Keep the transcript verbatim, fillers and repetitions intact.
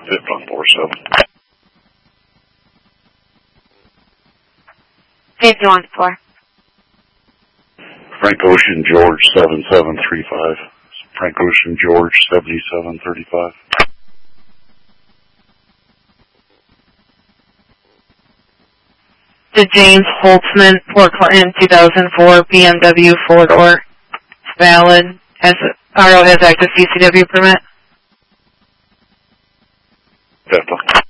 Fifth on four seven. Fifth on four. Frank Ocean George seven seven three five. Frank Ocean George seventy-seven thirty-five. The James Holtzman, Port Clinton, two thousand four B M W four-door. Valid. Has R O has active C C W permit. Fifth on.